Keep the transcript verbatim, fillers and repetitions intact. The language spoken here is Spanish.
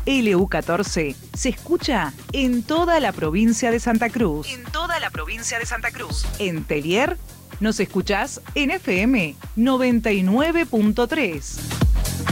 L U catorce se escucha en toda la provincia de Santa Cruz. En toda la provincia de Santa Cruz. En Tellier nos escuchás en F M noventa y nueve punto tres.